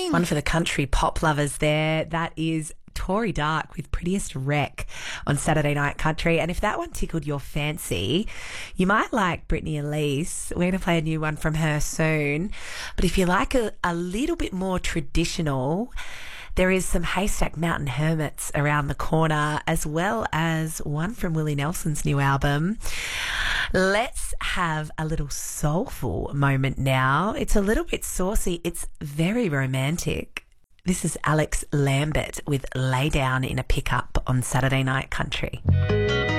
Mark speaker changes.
Speaker 1: morning.
Speaker 2: One for the country pop lovers there. That is Tory Dark with Prettiest Wreck on Saturday Night Country. And if that one tickled your fancy, you might like Brittany Elise. We're going to play a new one from her soon. But if you like a little bit more traditional, there is some Haystack Mountain Hermits around the corner, as well as one from Willie Nelson's new album. Let's have a little soulful moment now. It's a little bit saucy. It's very romantic. This is Alex Lambert with Lay Down in a Pickup on Saturday Night Country.